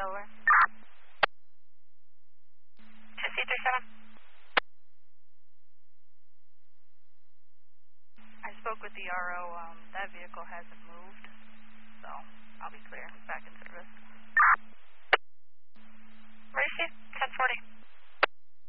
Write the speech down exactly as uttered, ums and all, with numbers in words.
Delaware. two C three seven. I spoke with the R O. Um, that vehicle hasn't moved, so I'll be clear. Back